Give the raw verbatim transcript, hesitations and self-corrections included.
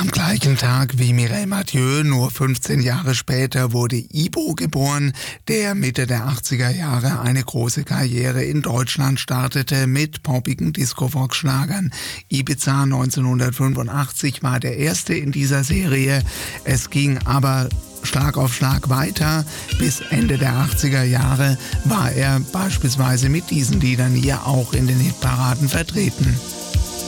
Am gleichen Tag wie Mireille Mathieu, nur fünfzehn Jahre später, wurde Ibo geboren, der Mitte der achtziger Jahre eine große Karriere in Deutschland startete mit poppigen Disco-Fox-Schlagern. Ibiza neunzehnhundertfünfundachtzig war der erste in dieser Serie. Es ging aber Schlag auf Schlag weiter. Bis Ende der achtziger Jahre war er beispielsweise mit diesen Liedern hier auch in den Hitparaden vertreten.